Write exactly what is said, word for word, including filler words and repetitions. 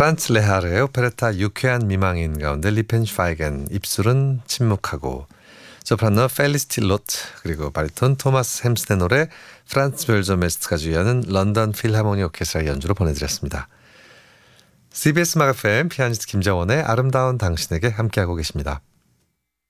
프란츠 레하르의 오페레타 유쾌한 미망인 가운데 리펜슈파이겐 입술은 침묵하고, 소프라노 펠리시티 로트 그리고 바리톤 토마스 햄스테놀의 프란츠 벨저메스트가 주연은 런던 필하모니 오케스트라 연주로 보내드렸습니다. 씨비에스 마가페엠 피아니스트 김정원의 아름다운 당신에게 함께하고 계십니다.